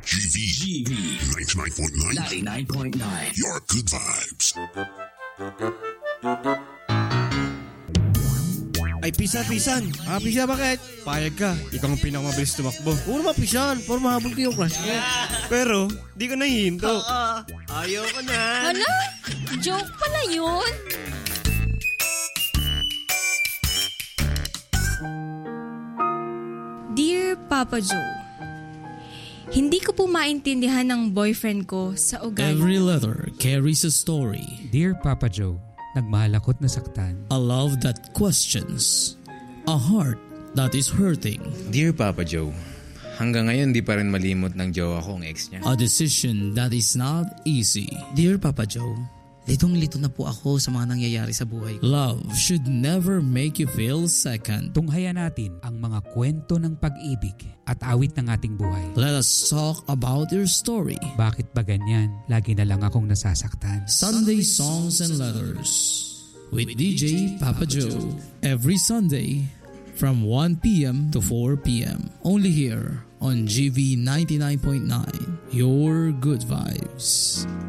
GV 99.9. Your good vibes. Ay, pisan. Pisa, bakit? Payag ka. Ikaw ang pinakamabilis tumakbo. Puro mapisan. Puro mahabol ko yung crush ko. Pero, di ka nahihinto. Ayaw ko na. Hala? Joke pala yun. Dear Papa Joe, hindi ko po maintindihan ng boyfriend ko sa ugali. Every letter carries a story. Dear Papa Joe, nagmahal ako't nasaktan. A love that questions. A heart that is hurting. Dear Papa Joe, hanggang ngayon di pa rin malimot ng jowa ko ang ex niya. A decision that is not easy. Dear Papa Joe, litong-lito na po ako sa mga nangyayari sa buhay ko. Love should never make you feel second. Tunghayan natin ang mga kwento ng pag-ibig at awit ng ating buhay. Let us talk about your story. Bakit ba ganyan? Lagi na lang akong nasasaktan. Sunday Songs and Letters with DJ Papa Joe. Every Sunday from 1 p.m. to 4 p.m. Only here on GV 99.9. Your good vibes.